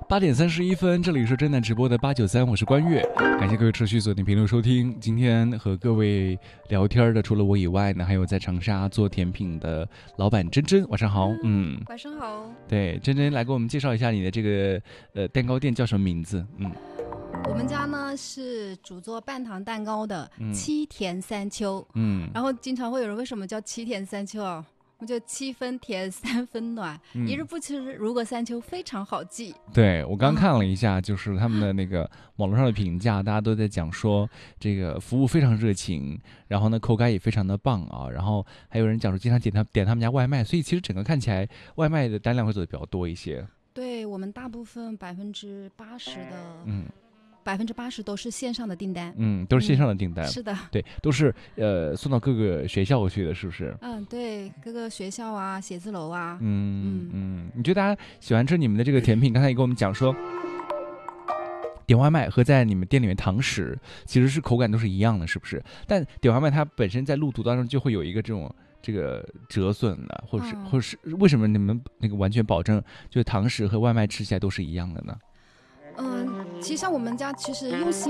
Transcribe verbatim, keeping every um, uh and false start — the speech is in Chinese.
八点三十一分，这里是真南直播的八九三，我是关悦，感谢各位持续锁定评论收听。今天和各位聊天的除了我以外呢，还有在长沙做甜品的老板珍珍，晚上好。嗯， 晚上好。 对，珍珍来给我们介绍一下你的这个呃蛋糕店叫什么名字？嗯， 我们家呢是主做半糖蛋糕的，嗯、七甜三秋。嗯，然后经常会有人为什么叫七甜三秋啊？我们就七分甜三分暖、嗯、一日不吃如隔三秋，非常好记。 对，我刚看了一下、嗯、就是他们的那个网络上的评价，大家都在讲说这个服务非常热情，然后呢口感也非常的棒啊，然后还有人讲说经常点他点他们家外卖，所以其实整个看起来外卖的单量会走的比较多一些。 对，我们大部分百分之八十的嗯百分之八十都是线上的订单， 嗯，都是线上的订单， 嗯、是的， 对，都是呃送到各个学校去的，是不是？ 嗯，对，各个学校啊，写字楼啊， 嗯嗯嗯。你觉得大家喜欢吃你们的这个甜品？刚才也跟我们讲说，点外卖和在你们店里面堂食其实是口感都是一样的，是不是？但点外卖它本身在路途当中就会有一个这种这个折损的，或者是、嗯、或者是为什么你们那个完全保证就是堂食和外卖吃起来都是一样的呢？ 嗯，其实像我们家其实用心